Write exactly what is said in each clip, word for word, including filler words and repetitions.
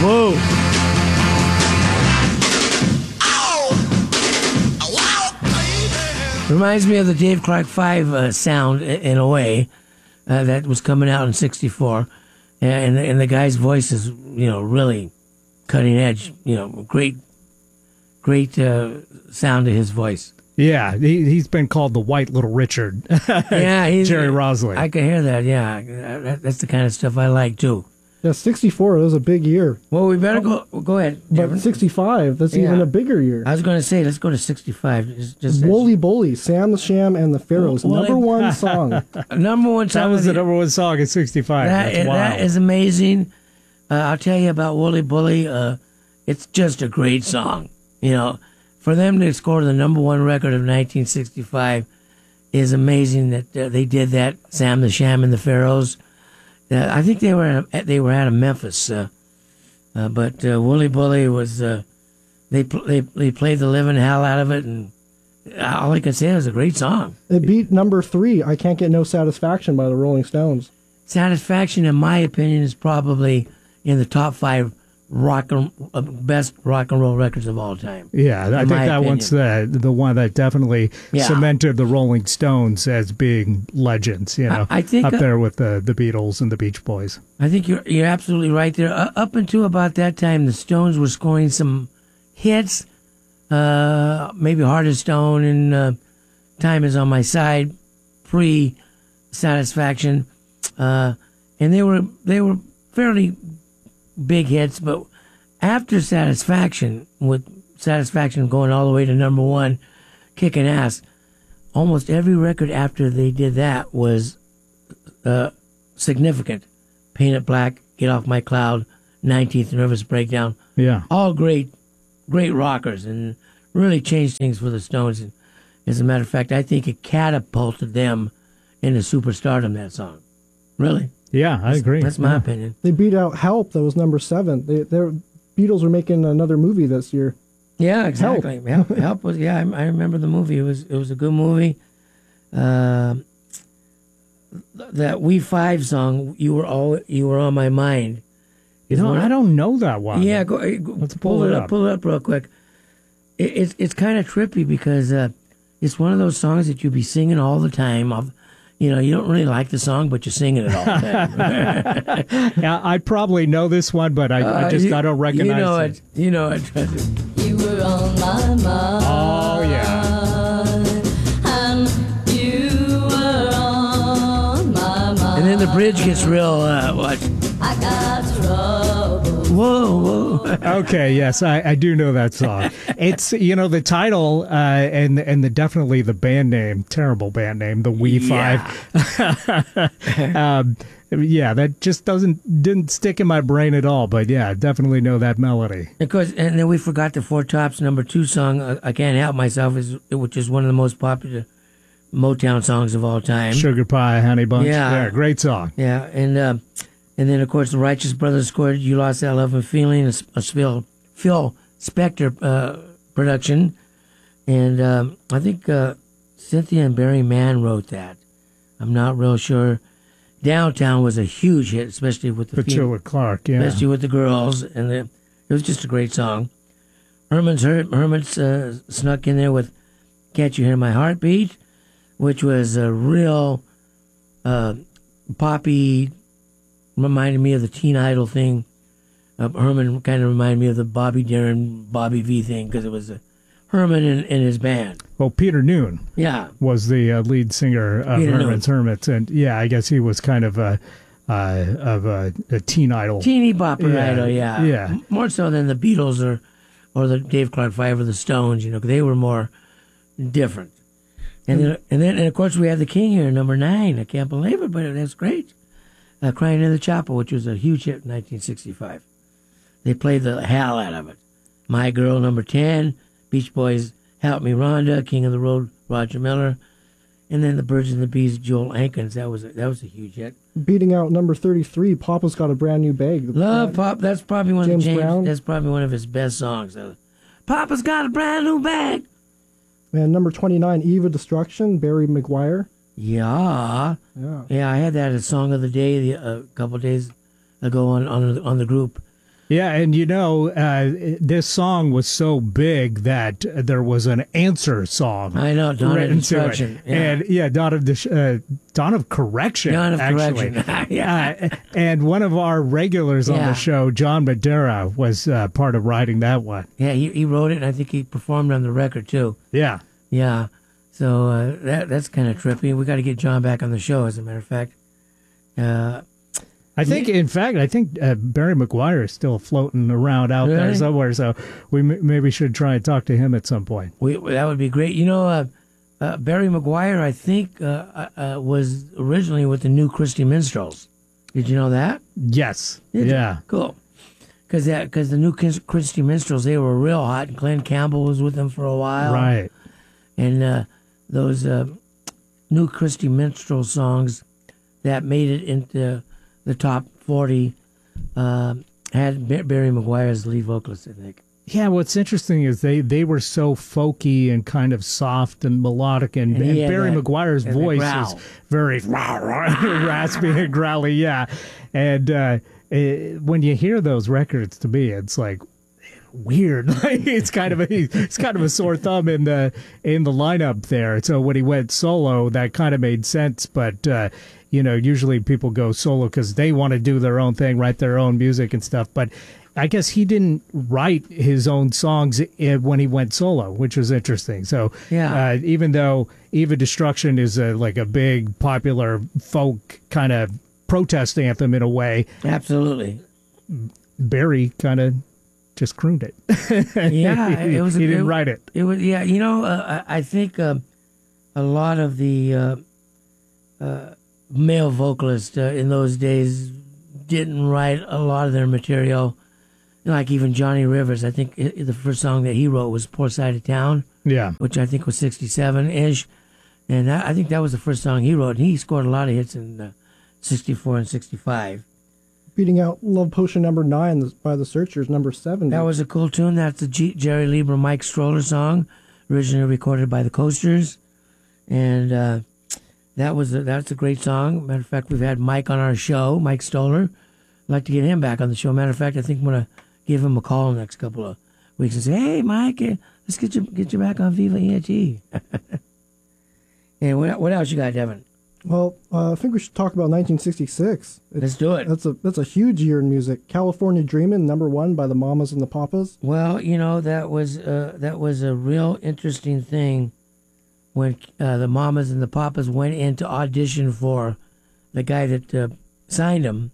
Whoa. Reminds me of the Dave Clark Five uh, sound in a way uh, that was coming out in sixty-four, and and the guy's voice is you know really cutting edge. You know, great, great uh, sound to his voice. Yeah, he, he's been called the White Little Richard. Yeah, he's, Jerry Rosley. I can hear that. Yeah, that, that's the kind of stuff I like too. Yeah, sixty-four, that was a big year. Well, we better go. Go ahead. But Devin. sixty-five, that's Yeah. even a bigger year. I was going to say, let's go to sixty-five. Just, just Wooly Bully, Sam the Sham and the Pharaohs, Woolly- number one song. number one That song. was of the the- number one song in sixty-five. That, That's wild. that is amazing. Uh, I'll tell you about Wooly Bully. Uh, it's just a great song. You know, for them to score the number one record of nineteen sixty-five is amazing that uh, they did that. Sam the Sham and the Pharaohs. Uh, I think they were at, they were out of Memphis, uh, uh, but uh, Wooly Bully was uh, they pl- they they played the living hell out of it, and all I can say is a great song. It beat number three, I Can't Get No Satisfaction by the Rolling Stones. Satisfaction, in my opinion, is probably in the top five rock and, uh, best rock and roll records of all time. Yeah, I think my that one's the the one that definitely Yeah. cemented the Rolling Stones as being legends. You know, I- I think, up uh, there with the the Beatles and the Beach Boys. I think you're you're absolutely right there. Uh, up until about that time, the Stones were scoring some hits, uh, maybe Heart of Stone and uh, Time Is on My Side, pre Satisfaction, uh, and they were they were fairly big hits. But after Satisfaction, with Satisfaction going all the way to number one, kicking ass, almost every record after they did that was uh, significant. Paint It Black, Get Off My Cloud, nineteenth Nervous Breakdown. Yeah. All great, great rockers, and really changed things for the Stones. And as a matter of fact, I think it catapulted them into superstardom, that song. Really. Yeah, I agree. That's my Yeah. opinion. They beat out Help, that was number seven. They, their Beatles were making another movie this year. Yeah, exactly. Help, Help was, yeah, I, I remember the movie. It was it was a good movie. Uh, that We Five song, you were all you were on my mind. You is know, one of- I don't know that one. Yeah, go, go Let's pull, pull it it up. up. Pull it up real quick. It, it's it's kind of trippy because uh, it's one of those songs that you'll be singing all the time. Of, you know, you don't really like the song, but you're singing it all the time. Yeah, I probably know this one, but I, I Uh, just you, I don't recognize You know it. it. You know it. You were on my mind. Oh yeah. And you were on my mind. And then the bridge gets real. Uh, what? I got trouble. Whoa, whoa. Okay, yes, I, I do know that song. It's you know the title uh, and and the definitely the band name, terrible band name, the We Yeah. Five. um, yeah, that just doesn't didn't stick in my brain at all. But yeah, definitely know that melody. Of course, and then we forgot the Four Tops number two song. Uh, I Can't Help Myself, is which is one of the most popular Motown songs of all time. Sugar Pie, Honey Bunch. Yeah. Great song. Yeah, and uh, and then of course the Righteous Brothers scored "You Lost That Love and Feeling," a, a Phil Phil Spector uh, production, and um, I think uh, Cynthia and Barry Mann wrote that. I'm not real sure. Downtown was a huge hit, especially with the For fem- Chilla Clark, yeah. especially with the girls, and the, it was just a great song. Herman's Her- Herman's uh, snuck in there with "Can't You Hear My Heartbeat," which was a real uh, poppy. Reminded me of the Teen Idol thing. Uh, Herman kind of reminded me of the Bobby Darin, Bobby V thing because it was uh, Herman and, and his band. Well, Peter Noon Yeah, was the uh, lead singer of Peter Herman's Hermits, and yeah, I guess he was kind of a uh, of a, a teen idol. teeny bopper Yeah, idol. Yeah, yeah. M- more so than the Beatles or or the Dave Clark Five or the Stones. You know, 'cause they were more different. And then, and then, and of course, we have the King here, number nine. I can't believe it, but that's great. Uh, "Crying in the Chapel," which was a huge hit in nineteen sixty-five. They played the hell out of it. "My Girl," number ten. Beach Boys, "Help Me, Rhonda." "King of the Road," Roger Miller. And then the Birds and the Bees, Joel Ankins. That was a, that was a huge hit. Beating out number thirty-three, Papa's Got a Brand New Bag. Love Pop. That's probably one James of James. Brown. That's probably one of his best songs. Uh, Papa's got a brand new bag. And number twenty-nine, Eve of Destruction, Barry McGuire. Yeah, Yeah. yeah. I had that as song of the day the, a couple days ago on on on the group. Yeah, and you know, uh, this song was so big that there was an answer song. I know, Dawn of written to it. Destruction. Yeah. And yeah, Dawn of Dis- uh, Dawn of Correction. Dawn of actually. Correction. Yeah. Uh, and one of our regulars on Yeah. the show, John Madeira, was uh, part of writing that one. Yeah, he, he wrote it, and I think he performed on the record, too. Yeah. Yeah. So uh, that that's kind of trippy. We got to get John back on the show, as a matter of fact. Uh, I think, in fact, I think uh, Barry McGuire is still floating around out there Really? somewhere. So we m- maybe should try and talk to him at some point. we, that would be great. You know, uh, uh, Barry McGuire, I think, uh, uh, uh, was originally with the New Christy Minstrels. Did you know that? Yes. Did you? Yeah. Cool. Because because the New Chris- Christy Minstrels, they were real hot. And Glenn Campbell was with them for a while. Right. And uh, those uh, New Christy Minstrel songs that made it into the top forty uh, had Ba- Barry McGuire as the lead vocalist, I think. Yeah, what's interesting is they, they were so folky and kind of soft and melodic, and, And he and had Barry that- McGuire's had that voice growl. is very raspy and growly, yeah. And uh, eh, when you hear those records, to me, it's like weird. Like, it's kind of a it's kind of a sore thumb in the in the lineup there. So when he went solo, that kind of made sense, but. Uh, You know, usually people go solo because they want to do their own thing, write their own music and stuff. But I guess he didn't write his own songs i- when he went solo, which was interesting. So, Yeah. uh, even though Eva Destruction is a, like a big popular folk kind of protest anthem in a way, Absolutely. Barry kind of just crooned it. Yeah, he, it was. he didn't it, write it. It was. Yeah, you know, uh, I I think uh, a lot of the uh, uh, male vocalists uh, in those days didn't write a lot of their material. Like even Johnny Rivers, I think i the first song that he wrote was "Poor Side of Town," Yeah. which I think was sixty-seven ish, and that, I think that was the first song he wrote. And he scored a lot of hits in uh, sixty-four and sixty-five. Beating out Love Potion number nine by the Searchers, number seven. That was a cool tune. That's the G- Jerry Lieber, Mike Stroller song, originally recorded by the Coasters, and uh, that was a, that's a great song. Matter of fact, we've had Mike on our show, Mike Stoller. I'd like to get him back on the show. Matter of fact, I think I'm gonna give him a call in the next couple of weeks and say, "Hey, Mike, uh, let's get you get you back on Viva E N T." And what what else you got, Devin? Well, uh, I think we should talk about nineteen sixty-six. It's, Let's do it. That's a that's a huge year in music. California Dreamin', number one by the Mamas and the Papas. Well, you know that was uh, that was a real interesting thing when uh, the Mamas and the Papas went in to audition for the guy that uh, signed them.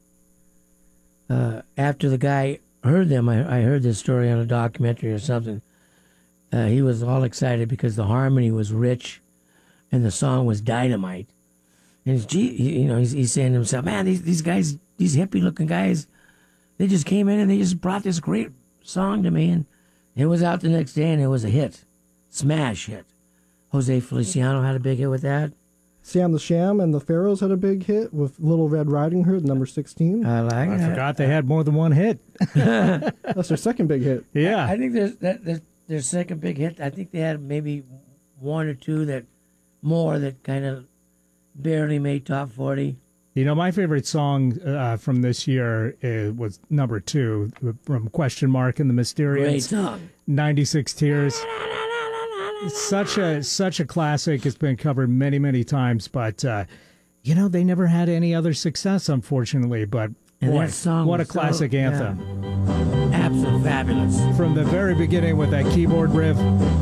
Uh, after the guy heard them, I, I heard this story on a documentary or something. Uh, he was all excited because the harmony was rich, and the song was dynamite. And he's, gee, you know, he's, he's saying to himself, "Man, these these guys, these hippie-looking guys, they just came in and they just brought this great song to me, and it was out the next day, and it was a hit, smash hit." Jose Feliciano had a big hit with that. Sam the Sham and the Pharaohs had a big hit with Little Red Riding Hood, number sixteen. I like I that. forgot they had more than one hit. That's their second big hit. Yeah. I think there's that there's their second big hit. I think they had maybe one or two that more that kind of barely made top forty. You know, my favorite song uh, from this year uh, was number two from Question Mark and the Mysterians. Great song. ninety-six Tears. It's such a such a classic. It's been covered many, many times, but uh, you know, they never had any other success, unfortunately. But And boy, that song what a was so- classic yeah. anthem. Absolutely fabulous. From the very beginning with that keyboard riff.